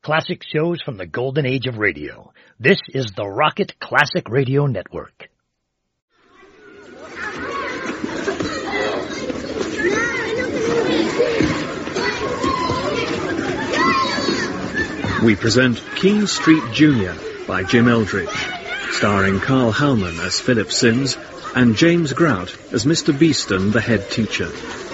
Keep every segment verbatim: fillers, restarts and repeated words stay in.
Classic shows from the golden age of radio. This is the Rocket Classic Radio Network. We present Keene Street Junior by Jim Eldridge, starring Carl Howman as Philip Sims and James Grout as Mister Beeston, the head teacher.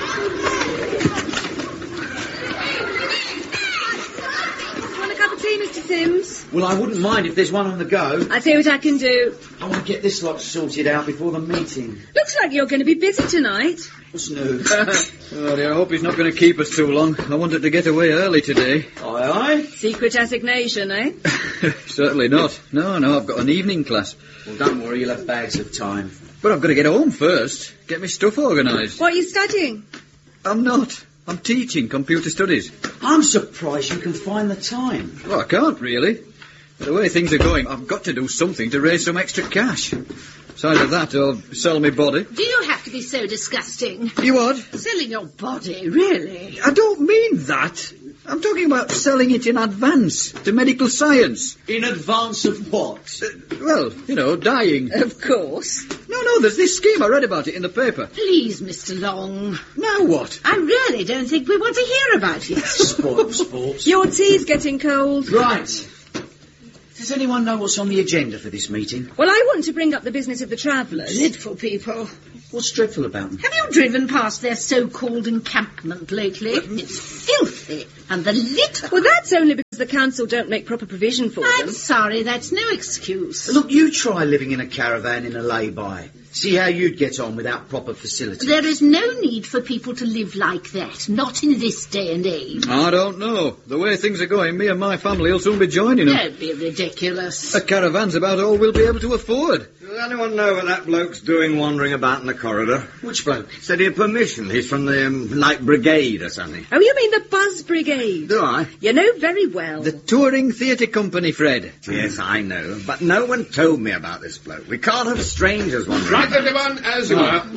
Want a cup of tea, Mister Sims? Well, I wouldn't mind if there's one on the go. I'll tell you what I can do. I want to get this lot sorted out before the meeting. Looks like you're going to be busy tonight. What's new? Oh, dear, I hope he's not going to keep us too long. I wanted to get away early today. Aye, aye. Secret assignation, eh? Certainly not. No, no, I've got an evening class. Well, don't worry, you'll have bags of time. But I've got to get home first. Get my stuff organised. What are you studying? I'm not. I'm teaching computer studies. I'm surprised you can find the time. Well, I can't, really. The way things are going, I've got to do something to raise some extra cash. It's either that or sell my body. Do you have to be so disgusting? You what? Selling your body, really? I don't mean that. I'm talking about selling it in advance to medical science. In advance of what? Uh, well, you know, dying. Of course. No, no, there's this scheme. I read about it in the paper. Please, Mister Long. Now what? I really don't think we want to hear about it. Spoil sports. Your tea's getting cold. Right. Does anyone know what's on the agenda for this meeting? Well, I want to bring up the business of the travellers. Dreadful people. What's dreadful about them? Have you driven past their so-called encampment lately? It's filthy. And the litter. Well, that's only because the council don't make proper provision for I'm them. sorry, that's no excuse. Look, you try living in a caravan in a lay-by. See how you'd get on without proper facilities. There is no need for people to live like that. Not in this day and age. I don't know. The way things are going, me and my family will soon be joining them. Don't be ridiculous. A caravan's about all we'll be able to afford. Does anyone know what that bloke's doing wandering about in the corridor? Which bloke? Said he had permission. He's from the um, Light Brigade or something. Oh, you mean the Buzz Brigade? Do I? You know very well. The touring theatre company, Fred. Yes, I know. But no one told me about this bloke. We can't have strangers wandering. Right, everyone, as you are. Uh,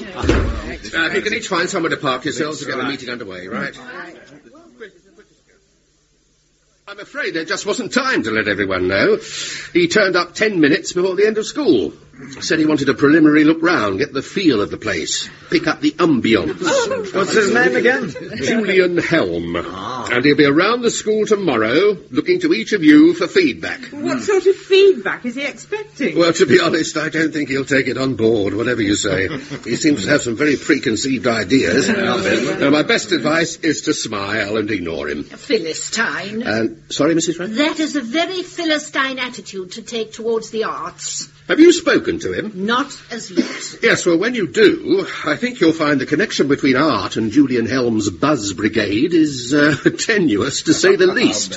if you can each find somewhere to park yourselves to get the meeting underway, right? I'm afraid there just wasn't time to let everyone know. He turned up ten minutes before the end of school. Said he wanted a preliminary look round, get the feel of the place, pick up the ambience. What's his name again? Julian Helm. Ah. And he'll be around the school tomorrow, looking to each of you for feedback. What sort of feedback is he expecting? Well, to be honest, I don't think he'll take it on board, whatever you say. He seems to have some very preconceived ideas. uh, my best advice is to smile and ignore him. Philistine. And sorry, Missus Wren? That is a very Philistine attitude to take towards the arts. Have you spoken to him? Not as yet. Yes, well, when you do, I think you'll find the connection between art and Julian Helm's Buzz Brigade is uh, tenuous, to say the least.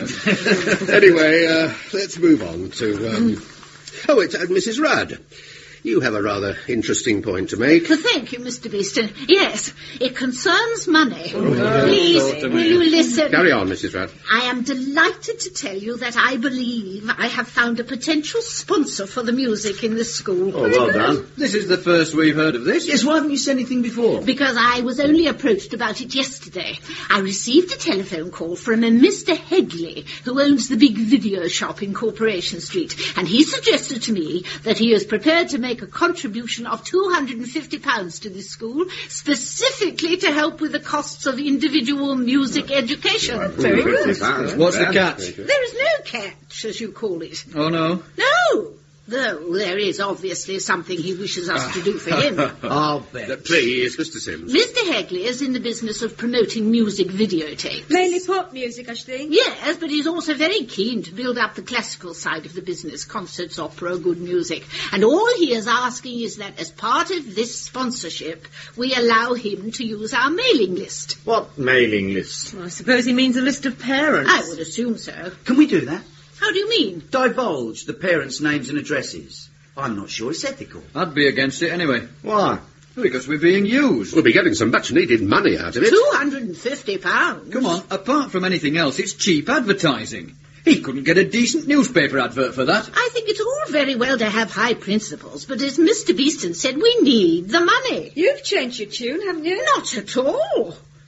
Anyway, uh, let's move on to... Um... Oh, it's uh, Missus Rudd. You have a rather interesting point to make. Thank you, Mister Beeston. Yes, it concerns money. Oh, Please, will you listen? Carry on, Missus Rudd. I am delighted to tell you that I believe I have found a potential sponsor for the music in this school. Oh, well done. This is the first we've heard of this. Yes, why haven't you said anything before? Because I was only approached about it yesterday. I received a telephone call from a Mister Hegley, who owns the big video shop in Corporation Street, and he suggested to me that he is prepared to make a contribution of two hundred fifty pounds to this school, specifically to help with the costs of individual music education. Well, Very good. What's the catch? There is no catch, as you call it. Oh, no? No. Though there is obviously something he wishes us to do for him. I'll bet. Uh, please, Mister Sims. Mister Hegley is in the business of promoting music videotapes. Mainly pop music, I should think. Yes, but he's also very keen to build up the classical side of the business, concerts, opera, good music. And all he is asking is that as part of this sponsorship, we allow him to use our mailing list. What mailing list? Well, I suppose he means a list of parents. I would assume so. Can we do that? How do you mean? Divulge the parents' names and addresses. I'm not sure it's ethical. I'd be against it anyway. Why? Because we're being used. We'll be getting some much-needed money out of it. two hundred fifty pounds. Come on, apart from anything else, it's cheap advertising. He couldn't get a decent newspaper advert for that. I think it's all very well to have high principles, but as Mister Beeston said, we need the money. You've changed your tune, haven't you? Not at all.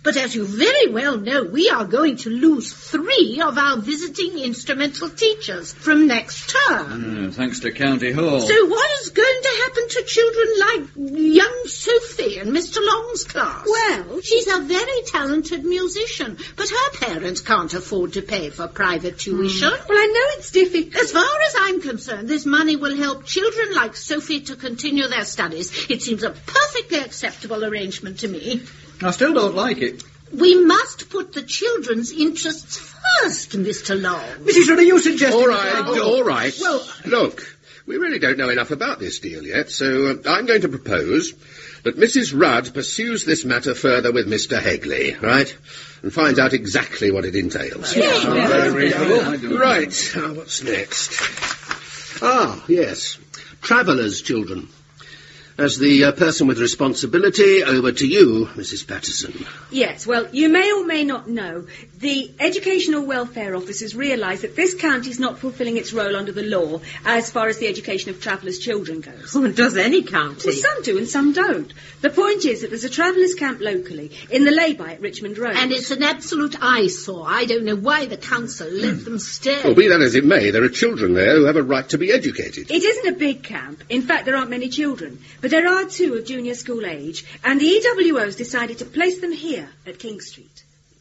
But as you very well know, we are going to lose three of our visiting instrumental teachers from next term. Uh, thanks to County Hall. So what is going to happen to children like young Sophie in Mister Long's class? Well, she's a very talented musician, but her parents can't afford to pay for private tuition. Mm. Well, I know it's difficult. As far as I'm concerned, this money will help children like Sophie to continue their studies. It seems a perfectly acceptable arrangement to me. I still don't like it. We must put the children's interests first, Mister Long. Missus Rudd, are you suggesting... All right, Oh. all right. Well, look, we really don't know enough about this deal yet, so uh, I'm going to propose that Missus Rudd pursues this matter further with Mister Hegley, right? And finds out exactly what it entails. Yeah. Oh, very reasonable. Right, now what's next? Ah, yes. Travellers' children. As the uh, person with responsibility, over to you, Missus Patterson. Yes, well, you may or may not know, the educational welfare officers realise that this county's not fulfilling its role under the law as far as the education of travellers' children goes. Oh, and does any county? Well, some do and some don't. The point is that there's a travellers' camp locally in the lay-by at Richmond Road. And it's an absolute eyesore. I don't know why the council let them stay. Well, be that as it may, there are children there who have a right to be educated. It isn't a big camp. In fact, there aren't many children. But there are two of junior school age, and the E W O's decided to place them here at King Street.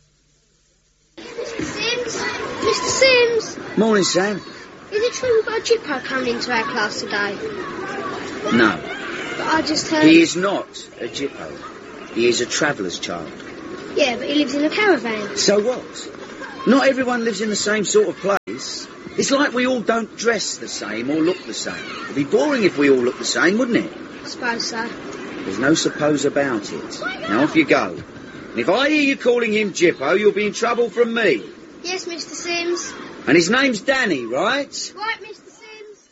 Mister Sims? Mister Sims? Morning, Sam. Is it true we've got a Jippo coming into our class today? No, But I just heard... he is not a Jippo. He is a traveller's child. Yeah, but he lives in a caravan. So what? Not everyone lives in the same sort of place. It's like we all don't dress the same or look the same. It'd be boring if we all looked the same, wouldn't it? I suppose so. There's no suppose about it. Now off you go. And if I hear you calling him Jippo, you'll be in trouble from me. Yes, Mister Sims. And his name's Danny, right? Right, Mister Sims.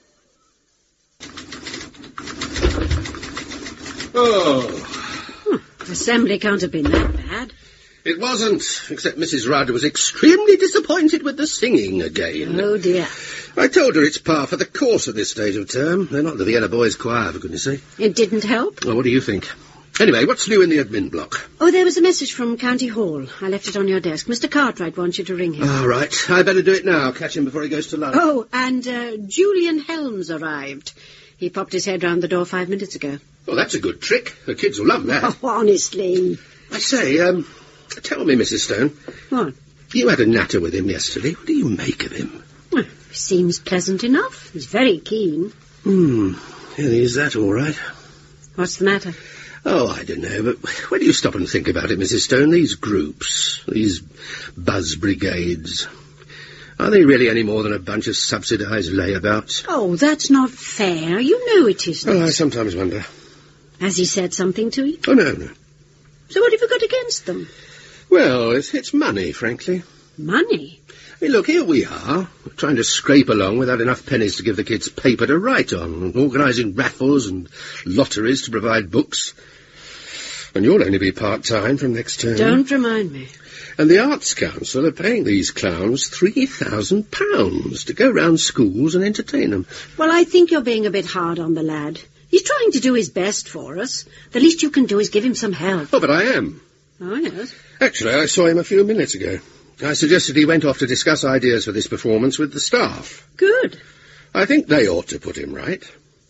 Oh, Assembly can't have been that bad. it wasn't, except Missus Rudd was extremely disappointed with the singing again. Oh, dear. I told her it's par for the course at this stage of term. They're not the Vienna Boys Choir, for goodness sake. It didn't help? Well, what do you think? Anyway, what's new in the admin block? Oh, there was a message from County Hall. I left it on your desk. Mister Cartwright wants you to ring him. All right, I better do it now. Catch him before he goes to lunch. Oh, and uh, Julian Helms arrived. He popped his head round the door five minutes ago. Oh, that's a good trick. The kids will love that. Oh, honestly. I say, um, tell me, Missus Stone. What? You had a natter with him yesterday. What do you make of him? Well, he seems pleasant enough. He's very keen. Hmm, yeah, is that all right? What's the matter? Oh, I don't know, but when do you stop and think about it, Missus Stone? These groups, these buzz brigades, are they really any more than a bunch of subsidised layabouts? Oh, that's not fair. You know it isn't. Oh, I sometimes wonder. Has he said something to you? Oh, no, no. So what have you got against them? Well, it's, it's money, frankly. Money? I mean, look, here we are, trying to scrape along without enough pennies to give the kids paper to write on, and organising raffles and lotteries to provide books. And you'll only be part-time from next term. Don't remind me. And the Arts Council are paying these clowns three thousand pounds to go round schools and entertain them. Well, I think you're being a bit hard on the lad. He's trying to do his best for us. The least you can do is give him some help. Oh, but I am. Oh, yes. Actually, I saw him a few minutes ago. I suggested he went off to discuss ideas for this performance with the staff. Good. I think they ought to put him right.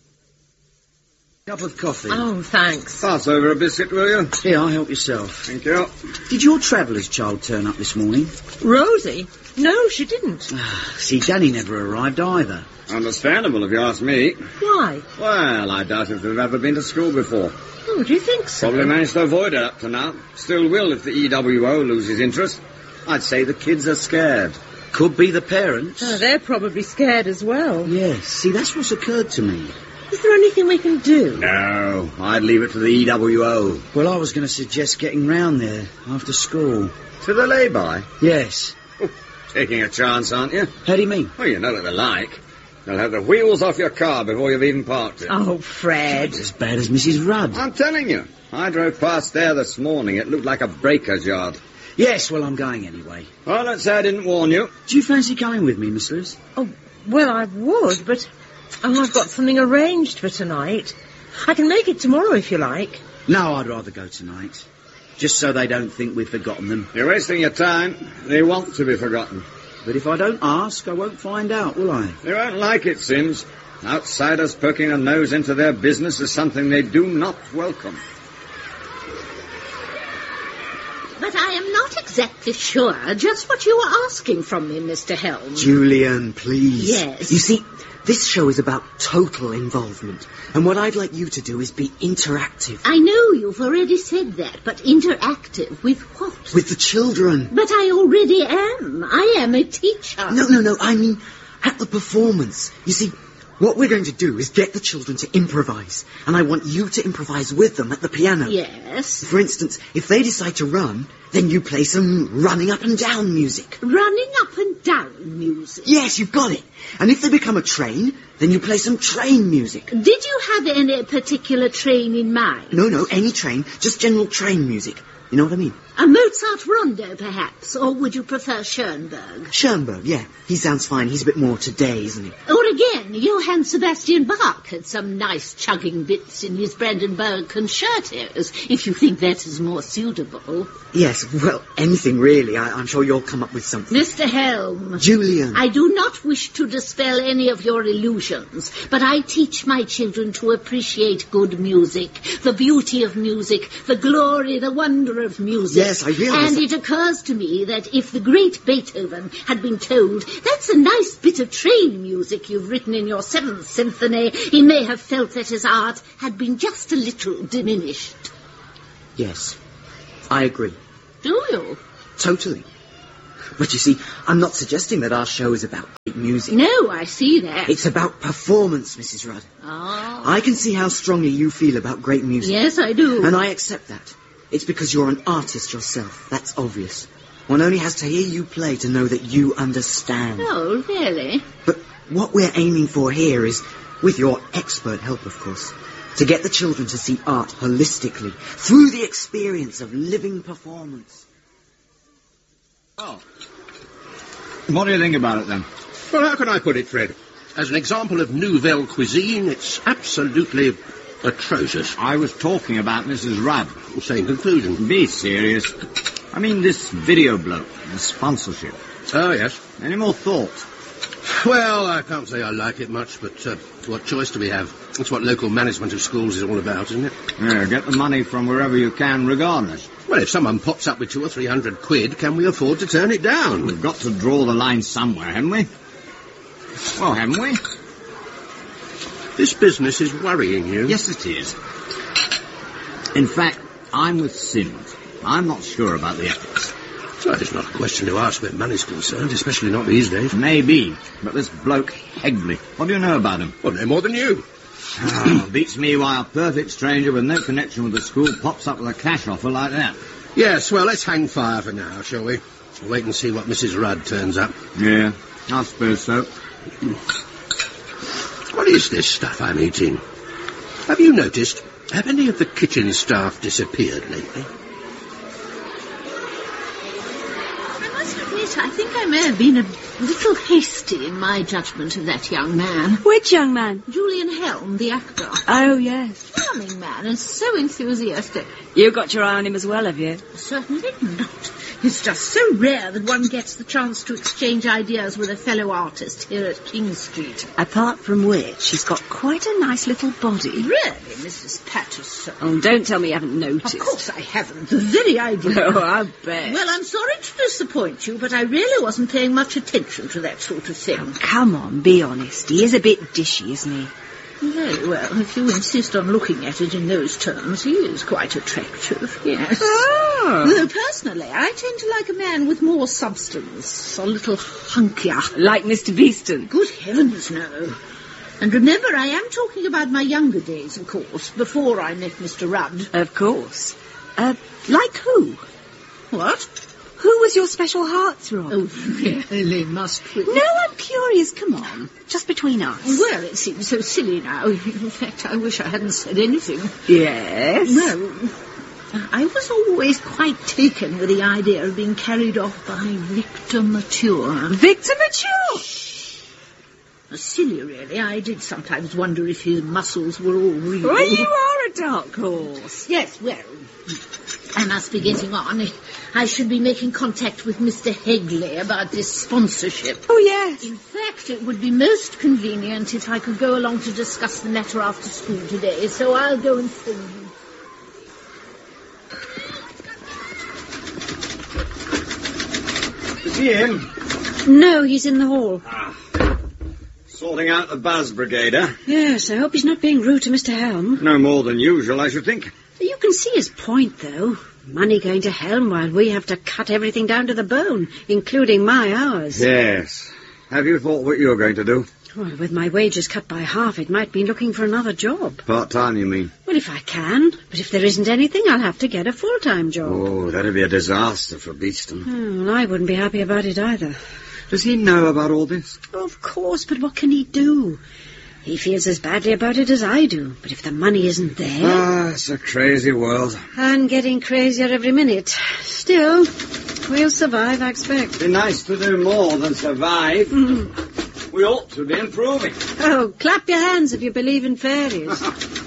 Cup of coffee. Oh, thanks. Pass over a biscuit, will you? Here, I'll help yourself. Thank you. Did your traveller's child turn up this morning? Rosie? No, she didn't. See, Danny never arrived either. Understandable, if you ask me. Why? Well, I doubt if they've ever been to school before. Oh, do you think so? Probably managed to avoid it up to now. Still will if the E W O loses interest. I'd say the kids are scared. Could be the parents. Oh, they're probably scared as well. Yes, see, that's what's occurred to me. Is there anything we can do? No, I'd leave it to the E W O. Well, I was going to suggest getting round there after school. To the lay-by? Yes. Oh, taking a chance, aren't you? How do you mean? Well, you know what they're like. They'll have the wheels off your car before you've even parked it. Oh, Fred. It's as bad as Missus Rudd. I'm telling you. I drove past there this morning. It looked like a breaker's yard. Yes, well, I'm going anyway. Well, let's say I didn't warn you. Do you fancy coming with me, Miss Lewis? Oh, well, I would, but oh, I've got something arranged for tonight. I can make it tomorrow if you like. No, I'd rather go tonight. just so they don't think we've forgotten them. You're wasting your time. They want to be forgotten. But if I don't ask, I won't find out, will I? They won't like it, Sims. Outsiders poking a nose into their business is something they do not welcome. But I am not exactly sure just what you are asking from me, Mister Helm. Julian, please. Yes. You see, this show is about total involvement. And what I'd like you to do is be interactive. I know you've already said that, but interactive with what? With the children. But I already am. I am a teacher. No, no, no. I mean, at the performance. You see, what we're going to do is get the children to improvise. And I want you to improvise with them at the piano. Yes. For instance, if they decide to run, then you play some running up and down music. Running up and down music? Yes, you've got it. And if they become a train, then you play some train music. Did you have any particular train in mind? No, no, any train. Just general train music. You know what I mean? A Mozart rondo, perhaps? Or would you prefer Schoenberg? Schoenberg, yeah. He sounds fine. He's a bit more today, isn't he? Or again, Johann Sebastian Bach had some nice chugging bits in his Brandenburg concertos, if you think that is more suitable. Yes, well, anything really. I, I'm sure you'll come up with something. Mister Helm. Julian. I do not wish to dispel any of your illusions, but I teach my children to appreciate good music, the beauty of music, the glory, the wonder of music. Yes, I realise. And it occurs to me that if the great Beethoven had been told, that's a nice bit of train music you've written in your Seventh Symphony, he may have felt that his art had been just a little diminished. Yes, I agree. Do you? Totally. But you see, I'm not suggesting that our show is about great music. No, I see that. It's about performance, Missus Rudd. Oh. I can see how strongly you feel about great music. Yes, I do. And I accept that. It's because you're an artist yourself. That's obvious. One only has to hear you play to know that you understand. Oh, really? But what we're aiming for here is, with your expert help, of course, to get the children to see art holistically, through the experience of living performance. Oh. What do you think about it, then? Well, how can I put it, Fred? As an example of nouvelle cuisine, it's absolutely atrocious. I was talking about Missus Rudd. Same conclusion. Be serious. I mean, this video bloke, the sponsorship. Oh, yes. Any more thought? Well, I can't say I like it much, but uh, what choice do we have? That's what local management of schools is all about, isn't it? Yeah, get the money from wherever you can, regardless. Well, if someone pops up with two or three hundred quid, can we afford to turn it down? We've got to draw the line somewhere, haven't we? Well, haven't we? This business is worrying you. Yes, it is. In fact, I'm with Sims. I'm not sure about the ethics. Well, it's not a question to ask where money's concerned, especially not these days. Maybe, but this bloke Hegley, what do you know about him? Well, no more than you. Oh, beats me why a perfect stranger with no connection with the school pops up with a cash offer like that. Yes, well, let's hang fire for now, shall we? We'll wait and see what Missus Rudd turns up. Yeah, I suppose so. What is this stuff I'm eating? Have you noticed, have any of the kitchen staff disappeared lately? I think I may have been a little hasty in my judgment of that young man. Which young man? Julian Helm, the actor. Oh, yes. Charming man and so enthusiastic. You've got your eye on him as well, have you? Certainly not. It's just so rare that one gets the chance to exchange ideas with a fellow artist here at King Street. Apart from which, she's got quite a nice little body. Really, Missus Patterson? Oh, don't tell me you haven't noticed. Of course I haven't. The very idea. Oh, I bet. Well, I'm sorry to disappoint you, but I really wasn't paying much attention to that sort of thing. Oh, come on, be honest. He is a bit dishy, isn't he? Very well, if you insist on looking at it in those terms, he is quite attractive, yes. Oh. Though personally, I tend to like a man with more substance, a little hunkier. Like Mister Beeston? Good heavens, no. And remember, I am talking about my younger days, of course, before I met Mister Rudd. Of course. Uh, like who? What? Who was your special heartthrob? Oh, really, must we? No, I'm curious. Come on. Just between us. Well, it seems so silly now. In fact, I wish I hadn't said anything. Yes? Well, I was always quite taken with the idea of being carried off by Victor Mature. Victor Mature? Silly, really. I did sometimes wonder if his muscles were all real. Well, you are a dark horse. Yes, well, I must be getting on. I should be making contact with Mister Hegley about this sponsorship. Oh, yes. In fact, it would be most convenient if I could go along to discuss the matter after school today, so I'll go and phone him. Is he in? No, he's in the hall. Ah. Sorting out the Buzz Brigade, eh? Yes, I hope he's not being rude to Mister Helm. No more than usual, I should think. You can see his point, though. Money going to Helm while we have to cut everything down to the bone, including my hours. Yes. Have you thought what you're going to do? Well, with my wages cut by half, it might mean looking for another job. Part-time, you mean? Well, if I can. But if there isn't anything, I'll have to get a full-time job. Oh, that'd be a disaster for Beeston. Oh, well, I wouldn't be happy about it either. Does he know about all this? Of course, but what can he do? He feels as badly about it as I do. But if the money isn't there... Ah, it's a crazy world. And getting crazier every minute. Still, we'll survive, I expect. Be nice to do more than survive. Mm. We ought to be improving. Oh, clap your hands if you believe in fairies.